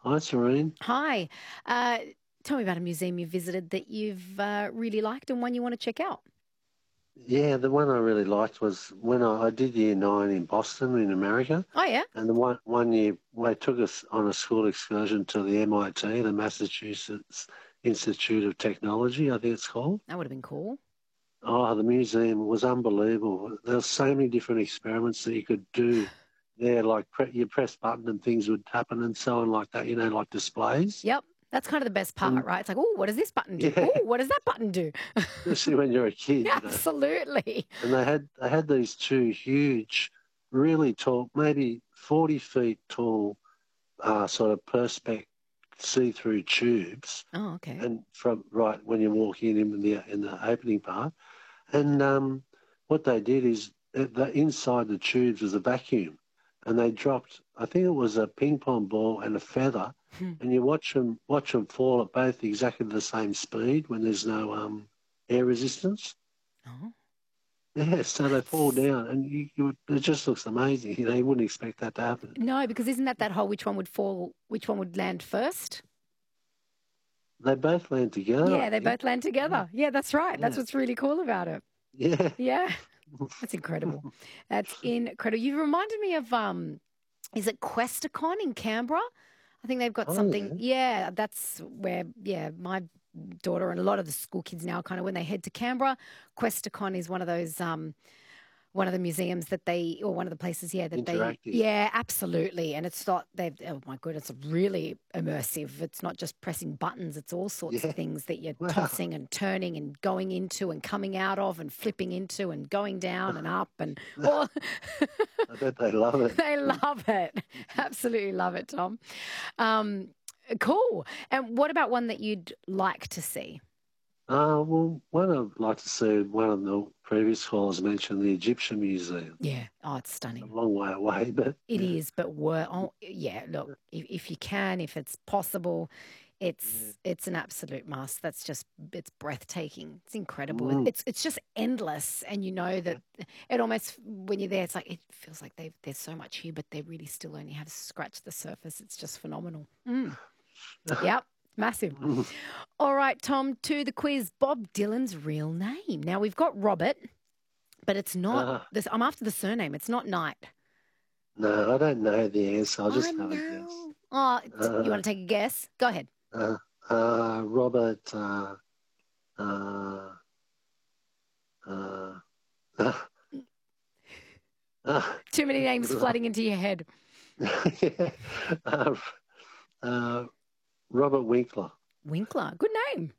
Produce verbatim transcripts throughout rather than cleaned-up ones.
Hi, Serene. Hi. Uh, Tell me about a museum you visited that you've uh, really liked and one you want to check out. Yeah, the one I really liked was when I, I did year nine in Boston in America, Oh, yeah. and the one one year they took us on a school excursion to the M I T, the Massachusetts Institute of Technology, I think it's called. That would have been cool. Oh, the museum was unbelievable. There were so many different experiments that you could do there, like pre- you press button and things would happen and so on like that. You know, like displays. Yep. That's kind of the best part, And right? It's like, oh, what does this button do? yeah, Oh, what does that button do? especially when you're a kid, you know. Absolutely. And they had they had these two huge, really tall, maybe forty feet tall, uh, sort of perspex see-through tubes, Oh, okay. and from right when you're walking in in the in the opening part, and um, what they did is uh, the inside the tubes was a vacuum, and they dropped I think it was a ping pong ball and a feather, Hmm. and you watch them watch them fall at both exactly the same speed when there's no um, air resistance. Oh, Yeah, so they fall that's down, and you, you, it just looks amazing. You know, you wouldn't expect that to happen. no, because isn't that that whole which one would fall, which one would land first? They both land together, I Yeah, they think. both land Yeah, together. Yeah, that's right. That's yeah, what's really cool about it. yeah. Yeah, that's incredible. That's incredible. You reminded me of um, is it Questacon in Canberra? I think they've got Oh something. yeah, Yeah, that's where, yeah, my daughter and a lot of the school kids now kind of when they head to Canberra, Questacon is one of those um one of the museums that they or one of the places, yeah, that they interactive. yeah, absolutely. And it's not they've oh my goodness, it's really immersive. It's not just pressing buttons, it's all sorts of Yeah, things that you're wow. tossing and turning and going into and coming out of and flipping into and going down and up and all I bet they love it. they love it. Absolutely love it, Tom. Um, cool. And what about one that you'd like to see? Uh, well, one I'd like to see, one of the previous callers mentioned the Egyptian Museum. Yeah. Oh, it's It's a stunning. long way away, but It yeah, is, but work. Oh, yeah. Look, if, if you can, if it's possible, yeah. it's it's an absolute must. That's just it's breathtaking. It's incredible. Mm, It's it's just endless, and you know yeah. that it almost when you're there, it's like it feels like they've there's so much here, but they really still only have scratched the surface. It's just phenomenal. Mm. Yep, massive. Mm. All right, Tom, to the quiz. Bob Dylan's real name. Now we've got Robert, but it's not Uh, this. I'm after the surname. It's not Knight. no, I don't know the answer. I'll I just have a guess. know. Oh, t- you Uh, want to take a guess? Go ahead. uh, uh, Robert. Uh, uh, uh, uh, Too many names flooding into your head. yeah. uh, uh, Robert Winkler. Winkler. Good name.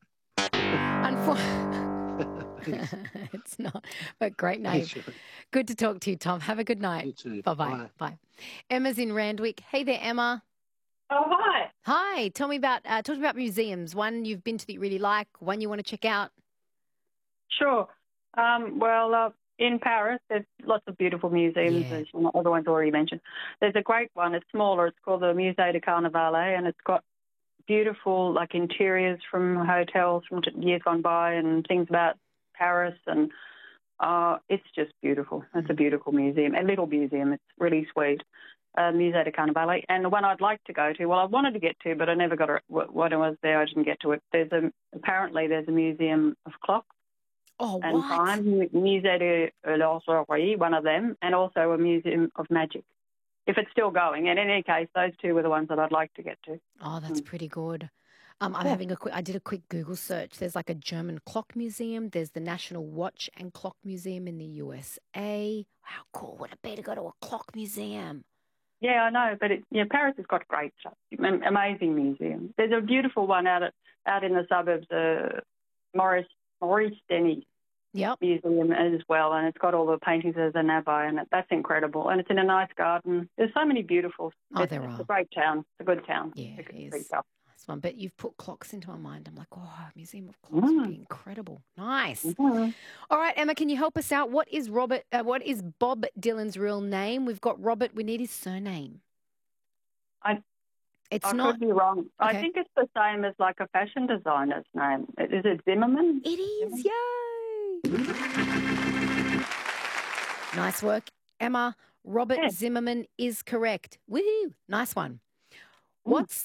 Unfor- Thanks. it's not, but great name. Thanks, Shirley. Good to talk to you, Tom. Have a good night. You too. Bye-bye. Bye. Bye. Emma's in Randwick. Hey there, Emma. Oh, hi. Hi. Tell me about uh, talk to me about museums. One you've been to that you really like. One you want to check out. Sure. Um, well, uh, in Paris, there's lots of beautiful museums, Yeah. as everyone's already mentioned. There's a great one. It's smaller. It's called the Musée de Carnavalet, and it's got beautiful, like, interiors from hotels from t- years gone by and things about Paris, and uh, it's just beautiful. It's a Mm. beautiful museum, a little museum. It's really sweet. Uh, Musée de Carnavalet. And the one I'd like to go to, well, I wanted to get to, but I never got it. When I was there, I didn't get to it. There's a apparently there's a museum of clocks Oh, and what? time, Musée de l'Horlogerie, one of them, and also a museum of magic, if it's still going. And in any case, those two were the ones that I'd like to get to. Oh, that's Mm. pretty good. Um, I'm Yeah. having a quick, I did a quick Google search. There's like a German clock museum. There's the National Watch and Clock Museum in the U S A. How cool would it be to go to a clock museum? Yeah, I know, but it, yeah, Paris has got great stuff, am- amazing museums. There's a beautiful one out at out in the suburbs, uh, Maurice Maurice Denny Yep. Museum as well, and it's got all the paintings of the Nabai, and it, that's incredible. And it's in a nice garden. There's so many beautiful. Oh, It's, there it's a are. great town. It's a good town. Yeah, It's it a great is. town. Nice one. But you've put clocks into my mind. I'm like, oh, a museum of clocks would be Mm. incredible. Nice. Mhm. All right, Emma, can you help us out? What is Robert? Uh, what is Bob Dylan's real name? We've got Robert. We need his surname. I It's I not. could be wrong. I Okay. think it's the same as like a fashion designer's name. Is it Zimmerman? It is. Zimmerman? Yay. Nice work, Emma. Robert Yeah. Zimmerman is correct. Woohoo! Nice one. Mm. What's